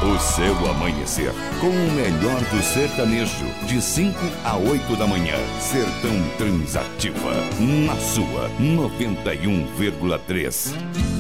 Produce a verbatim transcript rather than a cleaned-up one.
O seu amanhecer, com o melhor do sertanejo, de cinco a oito da manhã. Sertão Transativa, na sua noventa e um vírgula três.